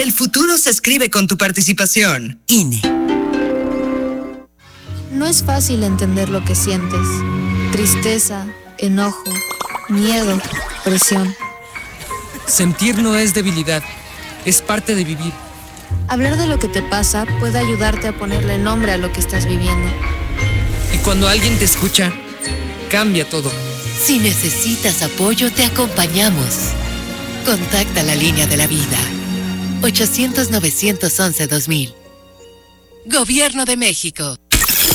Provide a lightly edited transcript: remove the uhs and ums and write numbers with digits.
El futuro se escribe con tu participación. INE. No es fácil entender lo que sientes. Tristeza, enojo, miedo, presión. Sentir no es debilidad, es parte de vivir. Hablar de lo que te pasa puede ayudarte a ponerle nombre a lo que estás viviendo. Y cuando alguien te escucha, cambia todo. Si necesitas apoyo, te acompañamos. Contacta la línea de la vida. 800-911-2000. Gobierno de México.